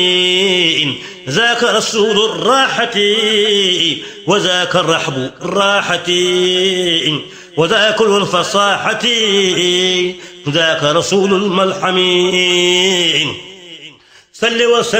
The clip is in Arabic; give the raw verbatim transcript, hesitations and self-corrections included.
ذاك رسول الراحة وذاك الرحب الراحة وذاك الفصاحة ذاك رسول الملحم. صل وسلم